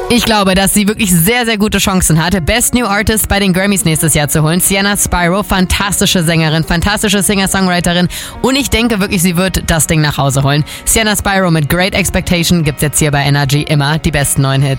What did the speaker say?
Ich glaube, dass sie wirklich sehr, sehr gute Chancen hatte, Best New Artist bei den Grammys nächstes Jahr zu holen. Sienna Spyro, fantastische Sängerin, fantastische Singer-Songwriterin und ich denke wirklich, sie wird das Ding nach Hause holen. Sienna Spyro mit Great Expectation gibt's jetzt hier bei Energy immer die besten neuen Hits.